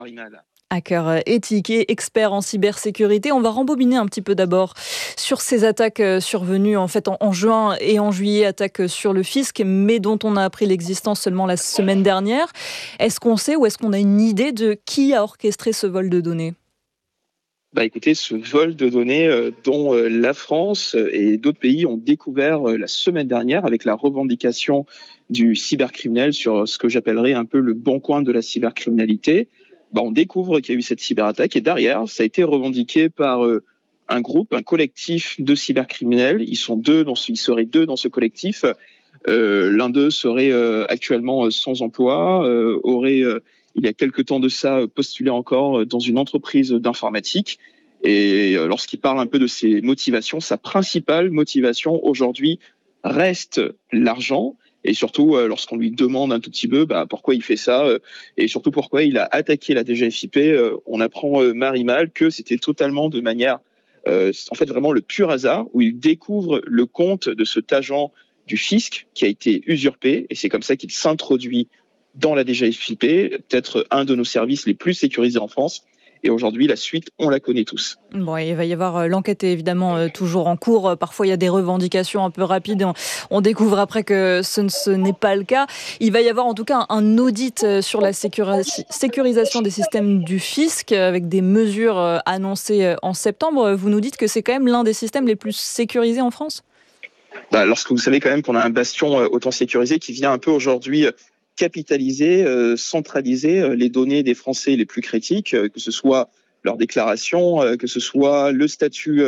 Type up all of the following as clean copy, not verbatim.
Marie-Mal. Hacker éthique et expert en cybersécurité. On va rembobiner un petit peu d'abord sur ces attaques survenues en juin et en juillet, attaques sur le fisc, mais dont on a appris l'existence seulement la semaine dernière. Est-ce qu'on sait ou est-ce qu'on a une idée de qui a orchestré ce vol de données ? Écoutez, ce vol de données dont la France et d'autres pays ont découvert la semaine dernière avec la revendication du cybercriminel sur ce que j'appellerais un peu le bon coin de la cybercriminalité, on découvre qu'il y a eu cette cyberattaque et derrière, ça a été revendiqué par un groupe, un collectif de cybercriminels. Ils seraient deux dans ce collectif. L'un d'eux serait actuellement sans emploi, aurait il y a quelque temps de ça postulé encore dans une entreprise d'informatique. Et lorsqu'il parle un peu de ses motivations, sa principale motivation aujourd'hui reste l'argent. Et surtout, lorsqu'on lui demande un tout petit peu pourquoi il fait ça, et surtout pourquoi il a attaqué la DGFiP, on apprend Marie-Mal que c'était totalement de manière, vraiment le pur hasard, où il découvre le compte de cet agent du fisc qui a été usurpé, et c'est comme ça qu'il s'introduit dans la DGFiP, peut-être un de nos services les plus sécurisés en France. Et aujourd'hui, la suite, on la connaît tous. Bon, il va y avoir l'enquête est évidemment toujours en cours. Parfois, il y a des revendications un peu rapides. On découvre après que ce n'est pas le cas. Il va y avoir en tout cas un audit sur la sécurisation des systèmes du fisc avec des mesures annoncées en septembre. Vous nous dites que c'est quand même l'un des systèmes les plus sécurisés en France ? Lorsque vous savez quand même qu'on a un bastion autant sécurisé qui vient un peu aujourd'hui capitaliser, centraliser les données des Français les plus critiques, que ce soit leur déclaration, que ce soit le statut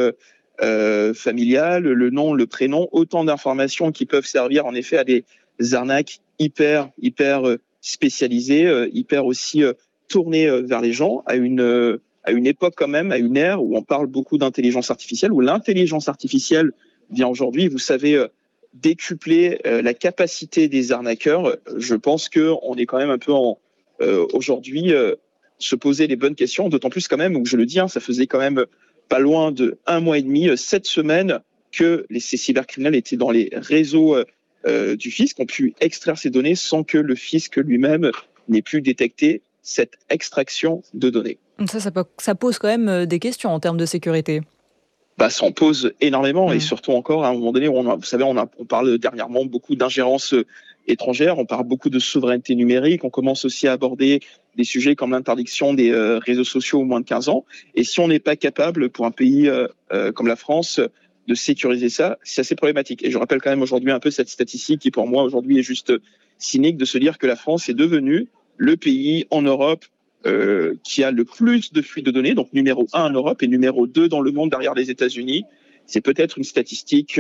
familial, le nom, le prénom, autant d'informations qui peuvent servir en effet à des arnaques hyper spécialisées, hyper aussi tournées vers les gens, à une époque quand même, à une ère où on parle beaucoup d'intelligence artificielle, où l'intelligence artificielle vient aujourd'hui, vous savez, décupler la capacité des arnaqueurs. Je pense qu'on est quand même un peu aujourd'hui se poser les bonnes questions, d'autant plus quand même, où je le dis, ça faisait quand même pas loin de 1 mois et demi, 7 semaines que ces cybercriminels étaient dans les réseaux du fisc, ont pu extraire ces données sans que le fisc lui-même n'ait pu détecter cette extraction de données. Ça pose quand même des questions en termes de sécurité. Ça en pose énormément et surtout encore à un moment donné où vous savez, on parle dernièrement beaucoup d'ingérence étrangère, on parle beaucoup de souveraineté numérique, on commence aussi à aborder des sujets comme l'interdiction des réseaux sociaux aux moins de 15 ans. Et si on n'est pas capable pour un pays comme la France de sécuriser ça, c'est assez problématique. Et je rappelle quand même aujourd'hui un peu cette statistique qui pour moi aujourd'hui est juste cynique de se dire que la France est devenue le pays en Europe qui a le plus de fuites de données, donc numéro 1 en Europe et numéro 2 dans le monde derrière les États-Unis. C'est peut-être une statistique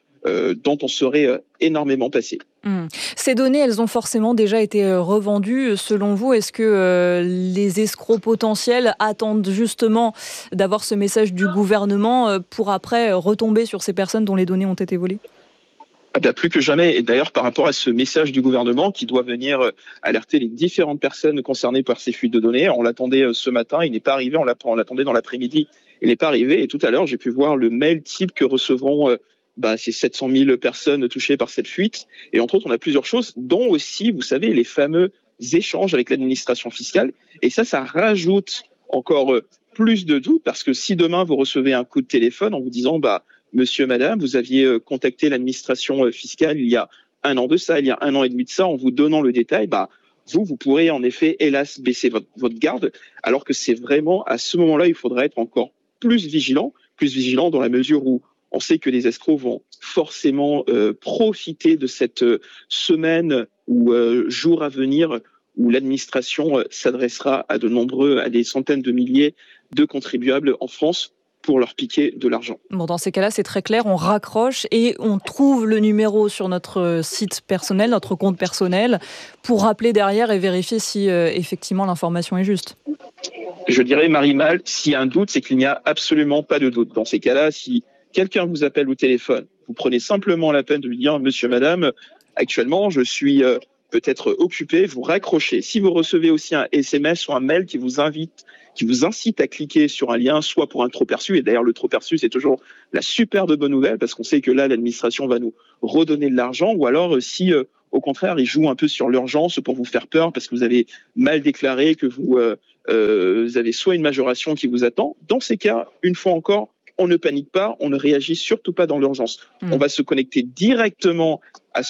dont on serait énormément passé. Ces données, elles ont forcément déjà été revendues. Selon vous, est-ce que les escrocs potentiels attendent justement d'avoir ce message du gouvernement pour après retomber sur ces personnes dont les données ont été volées ? Plus que jamais. Et d'ailleurs, par rapport à ce message du gouvernement qui doit venir alerter les différentes personnes concernées par ces fuites de données, on l'attendait ce matin, il n'est pas arrivé, on l'attendait dans l'après-midi, il n'est pas arrivé. Et tout à l'heure, j'ai pu voir le mail type que recevront ces 700 000 personnes touchées par cette fuite. Et entre autres, on a plusieurs choses, dont aussi, vous savez, les fameux échanges avec l'administration fiscale. Et ça rajoute encore plus de doutes, parce que si demain vous recevez un coup de téléphone en vous disant Monsieur, madame, vous aviez contacté l'administration fiscale il y a 1 an de ça, il y a 1 an et demi de ça, en vous donnant le détail, vous pourrez en effet, hélas, baisser votre garde, alors que c'est vraiment à ce moment-là, il faudra être encore plus vigilant dans la mesure où on sait que les escrocs vont forcément profiter de cette semaine ou jour à venir où l'administration s'adressera à des centaines de milliers de contribuables en France pour leur piquer de l'argent. Bon, dans ces cas-là, c'est très clair, on raccroche et on trouve le numéro sur notre site personnel, notre compte personnel, pour rappeler derrière et vérifier si effectivement l'information est juste. Je dirais, Marie-Mal, s'il y a un doute, c'est qu'il n'y a absolument pas de doute. Dans ces cas-là, si quelqu'un vous appelle au téléphone, vous prenez simplement la peine de lui dire « Monsieur, madame, actuellement, je suis peut-être occupé », vous raccrochez. Si vous recevez aussi un SMS ou un mail qui vous incite à cliquer sur un lien, soit pour un trop perçu, et d'ailleurs le trop perçu c'est toujours la superbe bonne nouvelle parce qu'on sait que là l'administration va nous redonner de l'argent, ou alors si au contraire ils jouent un peu sur l'urgence pour vous faire peur parce que vous avez mal déclaré, que vous vous avez soit une majoration qui vous attend. Dans ces cas, une fois encore, on ne panique pas, on ne réagit surtout pas dans l'urgence. On va se connecter directement à